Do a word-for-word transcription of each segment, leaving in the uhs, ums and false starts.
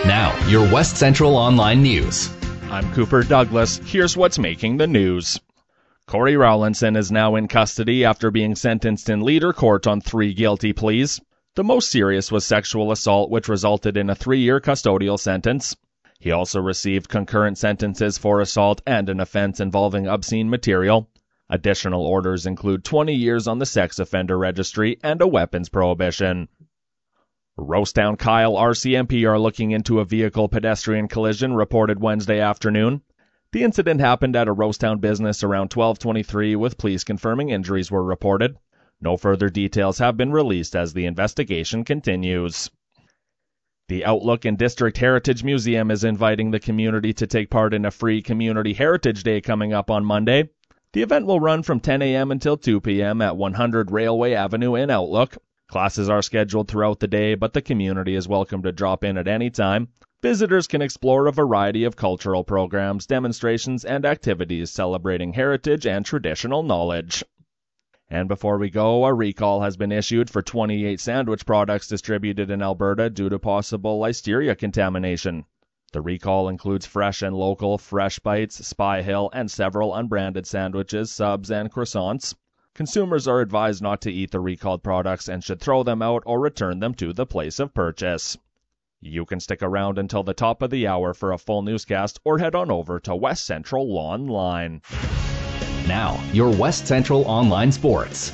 Now, your West Central Online News. I'm Cooper Douglas. Here's what's making the news. Corey Rowlinson is now in custody after being sentenced in Leader Court on three guilty pleas. The most serious was sexual assault, which resulted in a three-year custodial sentence. He also received concurrent sentences for assault and an offense involving obscene material. Additional orders include twenty years on the sex offender registry and a weapons prohibition. Rosetown Kyle R C M P are looking into a vehicle-pedestrian collision reported Wednesday afternoon. The incident happened at a Rosetown business around twelve twenty-three, with police confirming injuries were reported. No further details have been released as the investigation continues. The Outlook and District Heritage Museum is inviting the community to take part in a free Community Heritage Day coming up on Monday. The event will run from ten a.m. until two p.m. at one hundred Railway Avenue in Outlook. Classes are scheduled throughout the day, but the community is welcome to drop in at any time. Visitors can explore a variety of cultural programs, demonstrations, and activities celebrating heritage and traditional knowledge. And before we go, a recall has been issued for twenty-eight sandwich products distributed in Alberta due to possible listeria contamination. The recall includes fresh and local Fresh Bites, Spy Hill, and several unbranded sandwiches, subs, and croissants. Consumers are advised not to eat the recalled products and should throw them out or return them to the place of purchase. You can stick around until the top of the hour for a full newscast or head on over to West Central Online. Now, your West Central Online Sports.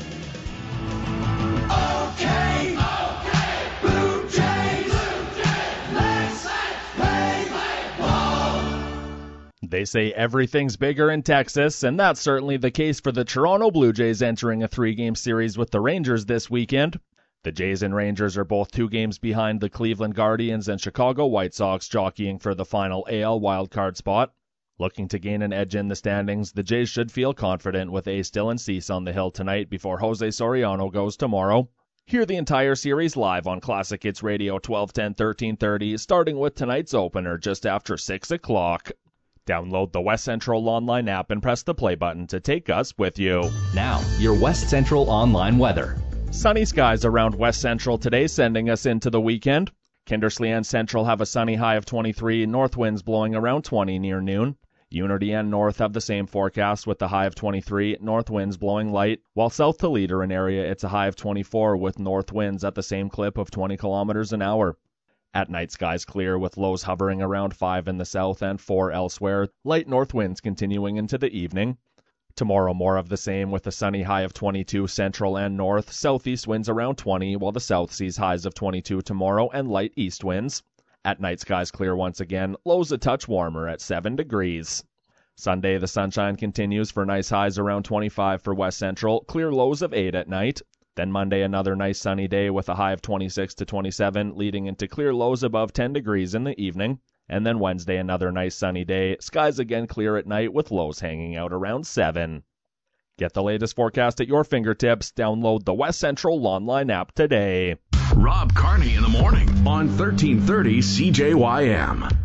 Okay, okay, Blue Jays, Blue Jays, let's play ball. They say everything's bigger in Texas, and that's certainly the case for the Toronto Blue Jays entering a three-game series with the Rangers this weekend. The Jays and Rangers are both two games behind the Cleveland Guardians and Chicago White Sox, jockeying for the final A L wildcard spot. Looking to gain an edge in the standings, the Jays should feel confident with Ace Dylan Cease on the hill tonight before Jose Soriano goes tomorrow. Hear the entire series live on Classic Hits Radio twelve ten, thirteen thirty, starting with tonight's opener just after six o'clock. Download the West Central Online app and press the play button to take us with you. Now, your West Central Online weather. Sunny skies around West Central today, sending us into the weekend. Kindersley and Central have a sunny high of twenty-three, north winds blowing around twenty near noon. Unity and North have the same forecast with the high of twenty-three, north winds blowing light, while south to Leader area it's a high of twenty-four with north winds at the same clip of twenty kilometers an hour. At night, skies clear with lows hovering around five in the south and four elsewhere, light north winds continuing into the evening. Tomorrow, more of the same with a sunny high of twenty-two central and north, southeast winds around twenty, while the south sees highs of twenty-two tomorrow and light east winds. At night, skies clear once again, lows a touch warmer at seven degrees. Sunday, the sunshine continues for nice highs around twenty-five for West Central, clear lows of eight at night. Then Monday, another nice sunny day with a high of twenty-six to twenty-seven, leading into clear lows above ten degrees in the evening. And then Wednesday, another nice sunny day, skies again clear at night with lows hanging out around seven. Get the latest forecast at your fingertips. Download the West Central Online app today. Rob Carney in the morning on thirteen thirty C J Y M.